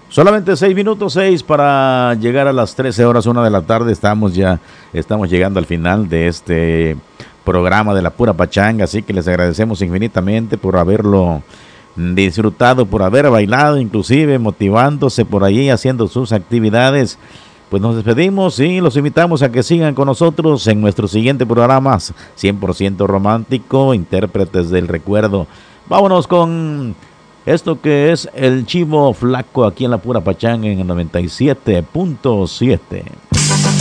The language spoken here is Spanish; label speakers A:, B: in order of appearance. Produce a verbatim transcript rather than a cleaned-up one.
A: Solamente seis minutos, seis para llegar a las trece horas, una de la tarde. Estamos ya, estamos llegando al final de este programa de la pura pachanga, así que les agradecemos infinitamente por haberlo disfrutado, por haber bailado, inclusive motivándose por allí, haciendo sus actividades. Pues nos despedimos y los invitamos a que sigan con nosotros en nuestro siguiente programa, cien por ciento romántico, intérpretes del recuerdo. Vámonos con esto que es el Chivo Flaco aquí en la pura pachanga en el noventa y siete punto siete.